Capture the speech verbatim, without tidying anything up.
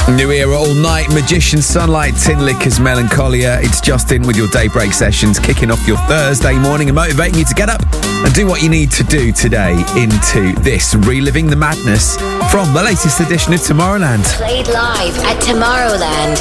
New Era all night, Magician, Sunlight, Tin Liquors, Melancholia. It's Justin with your Daybreak sessions, kicking off your Thursday morning and motivating you to get up and do what you need to do today into this, reliving the madness from the latest edition of Tomorrowland. Played live at Tomorrowland.